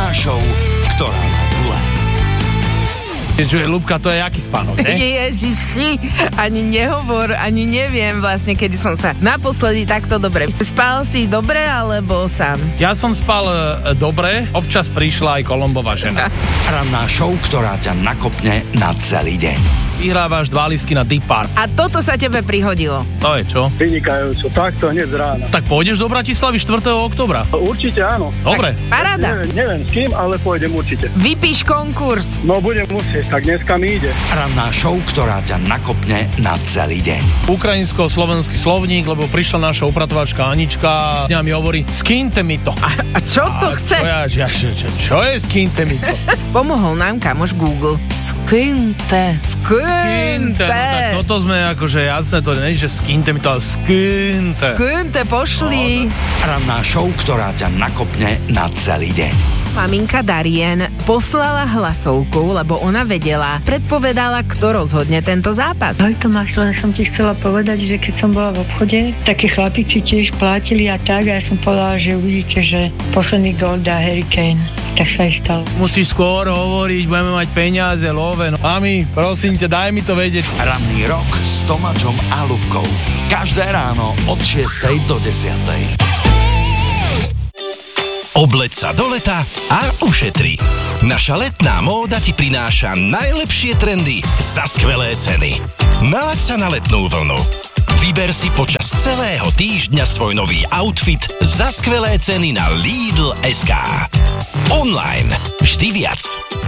Ranná show, ktorá má gule. Keďže Ľubka, to je aký spánok, ne? Ježiši, ani nehovor, ani neviem vlastne, kedy som sa naposledy takto dobre. Spal si dobre, alebo sám? Ja som spal dobre, občas prišla aj Kolombová žena. Ranná show, ktorá ťa nakopne na celý deň. Vyhrávaš 2 lístky na Deep Park. A toto sa tebe prihodilo. To je čo? Vynikajúco, takto hneď z rána. Tak pôjdeš do Bratislavy 4. októbra? Určite áno. Dobre. Paráda. Neviem s kým, ale pôjdem určite. Vypíš konkurs. No budem musieť, tak dneska mi ide. Ranná show, ktorá ťa nakopne na celý deň. Ukrajinsko-slovenský slovník, lebo prišla naša upratovačka Anička a mi hovorí, skynte mi to. A čo to chce? Čo je skynte mi to? Pomohol nám kamoš Google. Skynte. Skynte. No, tak toto sme akože jasné, to nie je, že skynte mi to, ale skynte. Skynte, pošli. Ranná show, ktorá ťa nakopne na celý deň. Maminka Darien poslala hlasovku, lebo ona vedela, predpovedala, kto rozhodne tento zápas. Ahoj Tomáš, len som ti chcela povedať, že keď som bola v obchode, takí chlapici tiež plátili a tak, a ja som povedala, že uvidíte, že posledný gól dá Harry Kane. Tak sa aj stalo. Musíš skôr hovoriť, budeme mať peniaze, love. No. Mami, prosím ťa, daj mi to vedieť. Ranný rok s Tomáčom a Ľubkou. Každé ráno od 6 do 10. Obleď sa do leta a ušetri. Naša letná móda ti prináša najlepšie trendy za skvelé ceny. Nalaď sa na letnú vlnu. Vyber si počas celého týždňa svoj nový outfit za skvelé ceny na Lidl.sk. Online vždy viac.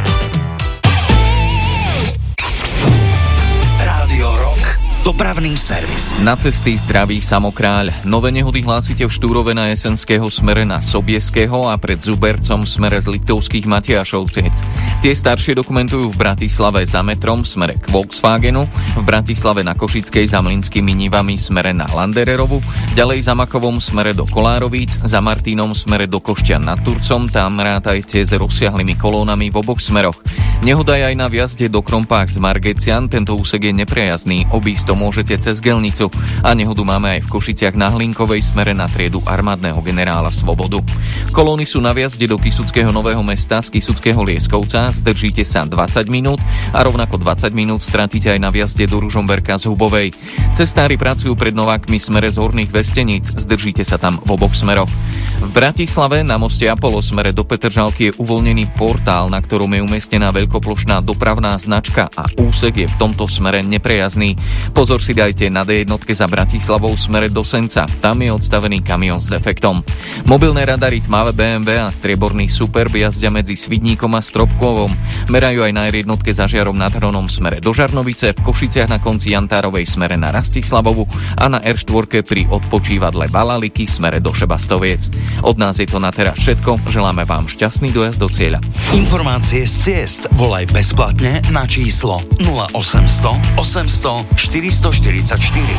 Rádio Rock. Dopravný servis. Na cesty zdraví Samokráľ. Nové nehody hlásite v Štúrove na Jesenského smere na Sobieského a pred Zubercom smere z Liptovských Matiašovciec. Tie staršie dokumentujú v Bratislave za metrom smere k Volkswagenu, v Bratislave na Košickej za Mlynskými nivami smere na Landererovu, ďalej za Makovom smere do Kolárovíc, za Martínom smere do Košťan nad Turcom, tam rátajte s rozsiahlými kolónami v oboch smeroch. Nehoda je aj na vjazde do Krompách z Margecian, tento úsek je neprejazdný, obísť to môžete cez Gelnicu a nehodu máme aj v Košiciach na Hlinkovej smere na triedu armádneho generála Svobodu. Kolóny sú na vjazde do Kysuckého Nového Mesta z Kysuckého Lieskovca, zdržíte sa 20 minút a rovnako 20 minút stratíte aj na vjazde do Ružomberka z Hubovej. Cestári pracujú pred Novákmi smere z Horných Vesteníc, zdržíte sa tam v oboch smeroch. V Bratislave na moste Apollo smere do Petržalky je uvoľnený portál, na ktorom je umiestnená veľkoplošná dopravná značka a úsek je v tomto smere neprejazdný. Pozor si dajte na D1 za Bratislavou smere do Senca, tam je odstavený kamión s defektom. Mobilné radary tmavé BMW a strieborný Superb jazdia medzi Svidníkom a Stropkovom. Merajú aj na R1 za Žiarom nad Hronom smere do Žarnovice, v Košiciach na konci Jantárovej smere na Rastislavovu a na R4 pri odpočívadle Balaliky smere do Šebastoviec. Od nás je to na teraz všetko, želáme vám šťastný dojazd do cieľa. Informácie z ciest volaj bezplatne na číslo 0800 800 444.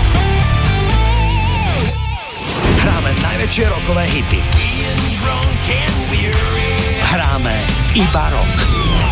Hráme najväčšie rockové hity. Hráme iba rock.